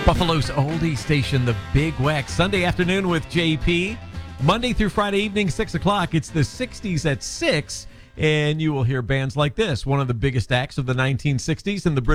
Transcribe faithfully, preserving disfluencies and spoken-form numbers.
Buffalo's oldie station, the Big Wax. Sunday afternoon with J P. Monday through Friday evening, six o'clock. It's the sixties at six, and you will hear bands like this. One of the biggest acts of the nineteen sixties in the British